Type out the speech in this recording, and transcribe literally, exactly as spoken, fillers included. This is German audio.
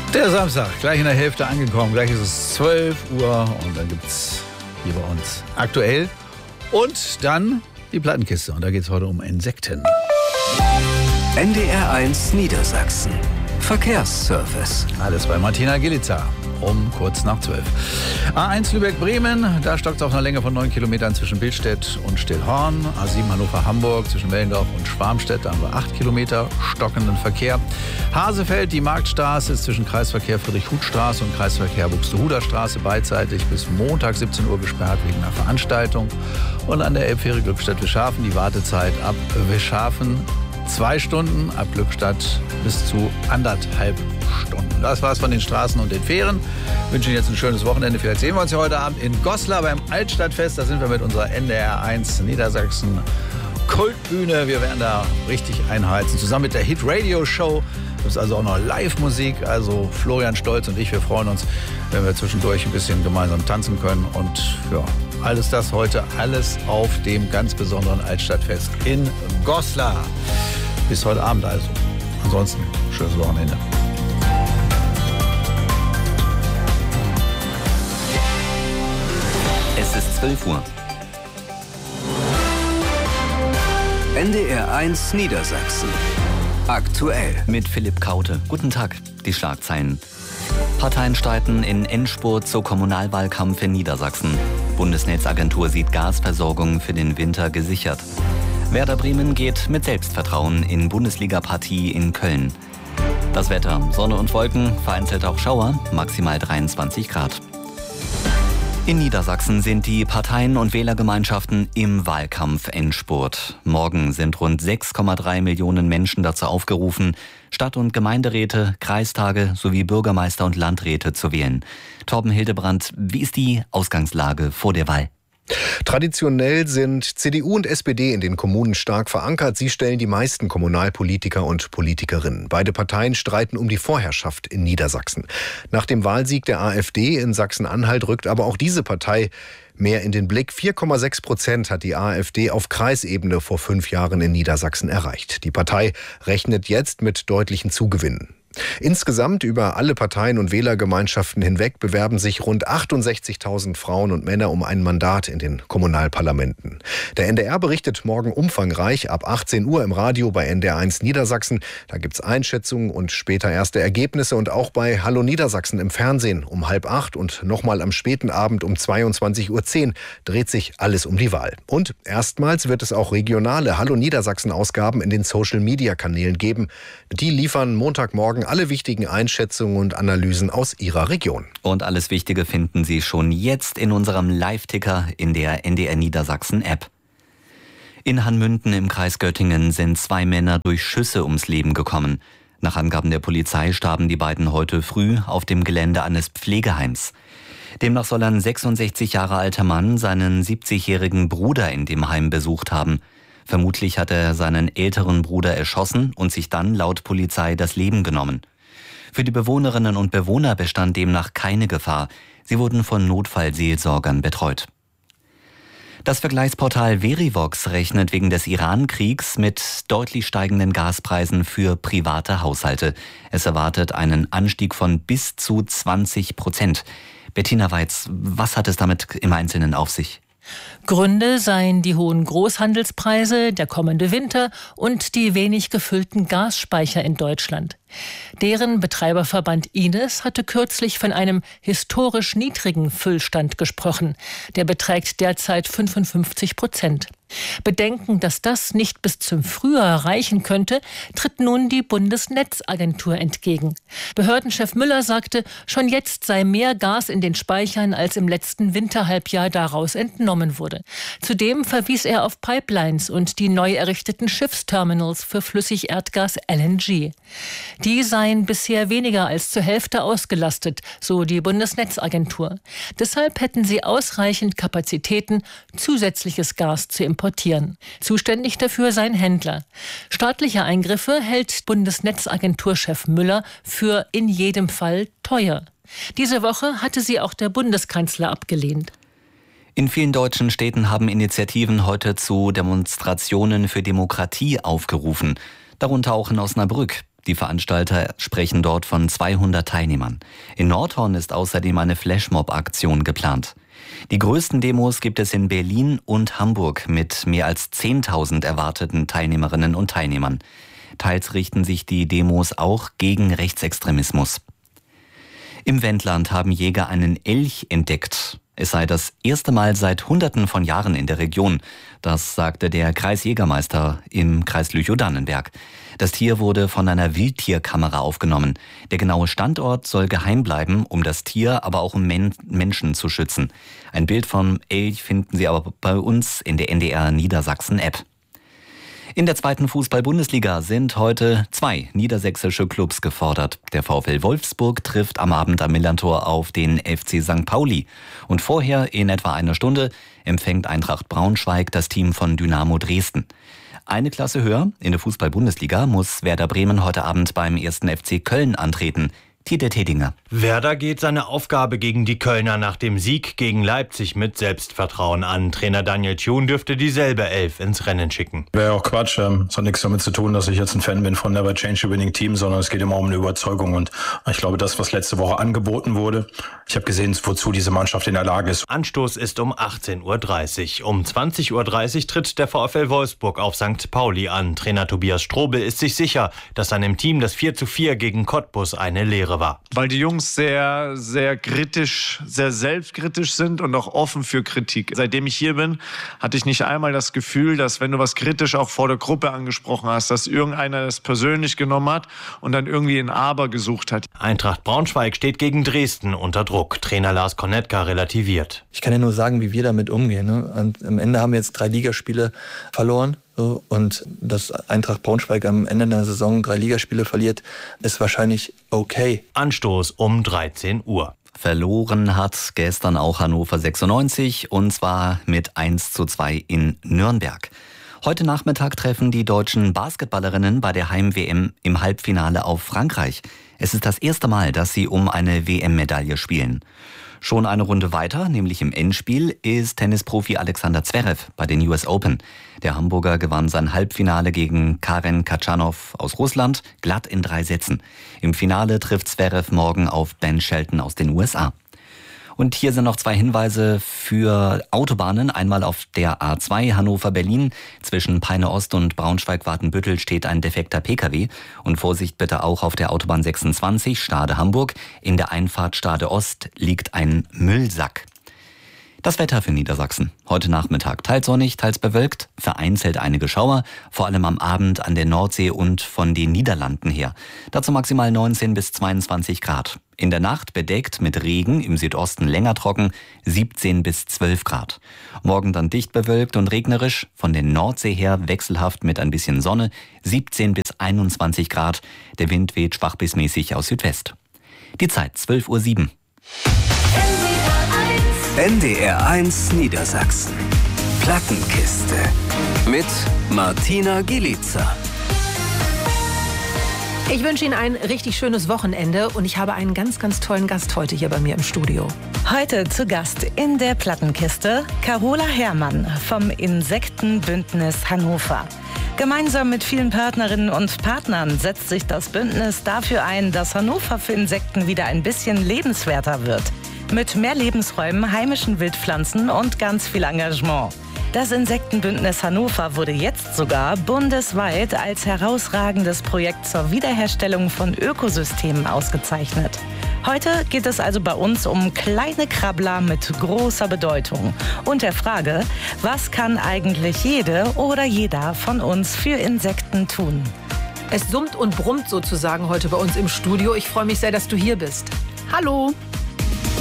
Der Samstag, gleich in der Hälfte angekommen. Gleich ist es zwölf Uhr und dann gibt es hier bei uns aktuell. Und dann die Plattenkiste. Und da geht es heute um Insekten. N D R eins Niedersachsen. Verkehrsservice. Alles bei Martina Gilitzer. Um kurz nach zwölf. A eins Lübeck-Bremen, da stockt es auf einer Länge von neun Kilometern zwischen Billstedt und Stillhorn. A sieben Hannover-Hamburg zwischen Wellendorf und Schwarmstedt, da haben wir acht Kilometer stockenden Verkehr. Hasefeld, die Marktstraße ist zwischen Kreisverkehr Friedrich-Huth-Straße und Kreisverkehr Buxtehuder Straße beidseitig bis Montag siebzehn Uhr gesperrt wegen einer Veranstaltung. Und an der Elbfähre Glückstadt-Wischhafen die Wartezeit ab Wischhafen zwei Stunden, ab Glückstadt bis zu anderthalb Stunden. Das war's von den Straßen und den Fähren. Ich wünsche Ihnen jetzt ein schönes Wochenende. Vielleicht sehen wir uns ja heute Abend in Goslar beim Altstadtfest. Da sind wir mit unserer N D R eins Niedersachsen Kultbühne. Wir werden da richtig einheizen. Zusammen mit der Hit Radio Show. Das ist also auch noch Live-Musik. Also Florian Stolz und ich, wir freuen uns, wenn wir zwischendurch ein bisschen gemeinsam tanzen können. Und ja, alles das heute, alles auf dem ganz besonderen Altstadtfest in Goslar. Bis heute Abend also. Ansonsten, schönes Wochenende. Es ist zwölf Uhr. N D R eins Niedersachsen. Aktuell. Mit Philipp Kaute. Guten Tag. Die Schlagzeilen. Parteien streiten in Endspurt zur Kommunalwahlkampf in Niedersachsen. Bundesnetzagentur sieht Gasversorgung für den Winter gesichert. Werder Bremen geht mit Selbstvertrauen in Bundesliga-Partie in Köln. Das Wetter, Sonne und Wolken, vereinzelt auch Schauer, maximal dreiundzwanzig Grad. In Niedersachsen sind die Parteien und Wählergemeinschaften im Wahlkampf-Endspurt. Morgen sind rund sechs Komma drei Millionen Menschen dazu aufgerufen, Stadt- und Gemeinderäte, Kreistage sowie Bürgermeister und Landräte zu wählen. Torben Hildebrand, wie ist die Ausgangslage vor der Wahl? Traditionell sind C D U und S P D in den Kommunen stark verankert. Sie stellen die meisten Kommunalpolitiker und Politikerinnen. Beide Parteien streiten um die Vorherrschaft in Niedersachsen. Nach dem Wahlsieg der AfD in Sachsen-Anhalt rückt aber auch diese Partei mehr in den Blick. vier Komma sechs Prozent hat die AfD auf Kreisebene vor fünf Jahren in Niedersachsen erreicht. Die Partei rechnet jetzt mit deutlichen Zugewinnen. Insgesamt über alle Parteien und Wählergemeinschaften hinweg bewerben sich rund achtundsechzigtausend Frauen und Männer um ein Mandat in den Kommunalparlamenten. Der N D R berichtet morgen umfangreich ab achtzehn Uhr im Radio bei N D R eins Niedersachsen. Da gibt's Einschätzungen und später erste Ergebnisse und auch bei Hallo Niedersachsen im Fernsehen um halb acht und nochmal am späten Abend um zweiundzwanzig Uhr zehn dreht sich alles um die Wahl. Und erstmals wird es auch regionale Hallo Niedersachsen-Ausgaben in den Social-Media-Kanälen geben. Die liefern Montagmorgen alle wichtigen Einschätzungen und Analysen aus Ihrer Region. Und alles Wichtige finden Sie schon jetzt in unserem Live-Ticker in der N D R Niedersachsen-App. In Hanmünden im Kreis Göttingen sind zwei Männer durch Schüsse ums Leben gekommen. Nach Angaben der Polizei starben die beiden heute früh auf dem Gelände eines Pflegeheims. Demnach soll ein sechsundsechzig Jahre alter Mann seinen siebzigjährigen Bruder in dem Heim besucht haben. Vermutlich hat er seinen älteren Bruder erschossen und sich dann laut Polizei das Leben genommen. Für die Bewohnerinnen und Bewohner bestand demnach keine Gefahr. Sie wurden von Notfallseelsorgern betreut. Das Vergleichsportal Verivox rechnet wegen des Iran-Kriegs mit deutlich steigenden Gaspreisen für private Haushalte. Es erwartet einen Anstieg von bis zu zwanzig Prozent. Bettina Weiz, was hat es damit im Einzelnen auf sich? Gründe seien die hohen Großhandelspreise, der kommende Winter und die wenig gefüllten Gasspeicher in Deutschland. Deren Betreiberverband Ines hatte kürzlich von einem historisch niedrigen Füllstand gesprochen. Der beträgt derzeit fünfundfünfzig Prozent. Bedenken, dass das nicht bis zum Frühjahr reichen könnte, tritt nun die Bundesnetzagentur entgegen. Behördenchef Müller sagte, schon jetzt sei mehr Gas in den Speichern, als im letzten Winterhalbjahr daraus entnommen wurde. Zudem verwies er auf Pipelines und die neu errichteten Schiffsterminals für Flüssigerdgas L N G. Die seien bisher weniger als zur Hälfte ausgelastet, so die Bundesnetzagentur. Deshalb hätten sie ausreichend Kapazitäten, zusätzliches Gas zu importieren. Zuständig dafür seien Händler. Staatliche Eingriffe hält Bundesnetzagenturchef Müller für in jedem Fall teuer. Diese Woche hatte sie auch der Bundeskanzler abgelehnt. In vielen deutschen Städten haben Initiativen heute zu Demonstrationen für Demokratie aufgerufen, darunter auch in Osnabrück. Die Veranstalter sprechen dort von zweihundert Teilnehmern. In Nordhorn ist außerdem eine Flashmob-Aktion geplant. Die größten Demos gibt es in Berlin und Hamburg mit mehr als zehntausend erwarteten Teilnehmerinnen und Teilnehmern. Teils richten sich die Demos auch gegen Rechtsextremismus. Im Wendland haben Jäger einen Elch entdeckt. Es sei das erste Mal seit Hunderten von Jahren in der Region. Das sagte der Kreisjägermeister im Kreis Lüchow-Dannenberg. Das Tier wurde von einer Wildtierkamera aufgenommen. Der genaue Standort soll geheim bleiben, um das Tier, aber auch um Men- Menschen zu schützen. Ein Bild vom Elch finden Sie aber bei uns in der N D R Niedersachsen-App. In der zweiten Fußball-Bundesliga sind heute zwei niedersächsische Clubs gefordert. Der VfL Wolfsburg trifft am Abend am Millantor auf den F C Sankt Pauli. Und vorher, in etwa einer Stunde, empfängt Eintracht Braunschweig das Team von Dynamo Dresden. Eine Klasse höher in der Fußball-Bundesliga muss Werder Bremen heute Abend beim ersten F C Köln antreten. Tite Tedinger. Werder geht seine Aufgabe gegen die Kölner nach dem Sieg gegen Leipzig mit Selbstvertrauen an. Trainer Daniel Thun dürfte dieselbe Elf ins Rennen schicken. Wäre auch Quatsch. Es hat nichts damit zu tun, dass ich jetzt ein Fan bin von Never Change a Winning Team, sondern es geht immer um eine Überzeugung. Und ich glaube, das, was letzte Woche angeboten wurde, ich habe gesehen, wozu diese Mannschaft in der Lage ist. Anstoß ist um achtzehn Uhr dreißig. Um zwanzig Uhr dreißig tritt der VfL Wolfsburg auf Sankt Pauli an. Trainer Tobias Strobel ist sich sicher, dass seinem Team das vier zu vier gegen Cottbus eine Lehre war. Weil die Jungs sehr, sehr kritisch, sehr selbstkritisch sind und auch offen für Kritik. Seitdem ich hier bin, hatte ich nicht einmal das Gefühl, dass wenn du was kritisch auch vor der Gruppe angesprochen hast, dass irgendeiner das persönlich genommen hat und dann irgendwie ein Aber gesucht hat. Eintracht Braunschweig steht gegen Dresden unter Druck. Trainer Lars Kornetka relativiert. Ich kann ja nur sagen, wie wir damit umgehen. Ne? Und am Ende haben wir jetzt drei Ligaspiele verloren. So, und dass Eintracht Braunschweig am Ende der Saison drei Ligaspiele verliert, ist wahrscheinlich okay. Anstoß um dreizehn Uhr. Verloren hat gestern auch Hannover sechsundneunzig und zwar mit eins zu zwei in Nürnberg. Heute Nachmittag treffen die deutschen Basketballerinnen bei der Heim-W M im Halbfinale auf Frankreich. Es ist das erste Mal, dass sie um eine W M-Medaille spielen. Schon eine Runde weiter, nämlich im Endspiel, ist Tennisprofi Alexander Zverev bei den U S Open. Der Hamburger gewann sein Halbfinale gegen Karen Khachanov aus Russland glatt in drei Sätzen. Im Finale trifft Zverev morgen auf Ben Shelton aus den U S A. Und hier sind noch zwei Hinweise für Autobahnen. Einmal auf der A zwei Hannover-Berlin. Zwischen Peine Ost und Braunschweig-Watenbüttel steht ein defekter Pkw. Und Vorsicht bitte auch auf der Autobahn sechsundzwanzig Stade-Hamburg. In der Einfahrt Stade Ost liegt ein Müllsack. Das Wetter für Niedersachsen. Heute Nachmittag teils sonnig, teils bewölkt, vereinzelt einige Schauer, vor allem am Abend an der Nordsee und von den Niederlanden her. Dazu maximal neunzehn bis zweiundzwanzig Grad. In der Nacht bedeckt mit Regen, im Südosten länger trocken, siebzehn bis zwölf Grad. Morgen dann dicht bewölkt und regnerisch, von der Nordsee her wechselhaft mit ein bisschen Sonne, siebzehn bis einundzwanzig Grad. Der Wind weht schwach bis mäßig aus Südwest. Die Zeit zwölf Uhr sieben. N D R eins Niedersachsen. Plattenkiste. Mit Martina Gielica. Ich wünsche Ihnen ein richtig schönes Wochenende und ich habe einen ganz, ganz tollen Gast heute hier bei mir im Studio. Heute zu Gast in der Plattenkiste Carola Herrmann vom Insektenbündnis Hannover. Gemeinsam mit vielen Partnerinnen und Partnern setzt sich das Bündnis dafür ein, dass Hannover für Insekten wieder ein bisschen lebenswerter wird. Mit mehr Lebensräumen, heimischen Wildpflanzen und ganz viel Engagement. Das Insektenbündnis Hannover wurde jetzt sogar bundesweit als herausragendes Projekt zur Wiederherstellung von Ökosystemen ausgezeichnet. Heute geht es also bei uns um kleine Krabbler mit großer Bedeutung und der Frage, was kann eigentlich jede oder jeder von uns für Insekten tun? Es summt und brummt sozusagen heute bei uns im Studio. Ich freue mich sehr, dass du hier bist. Hallo!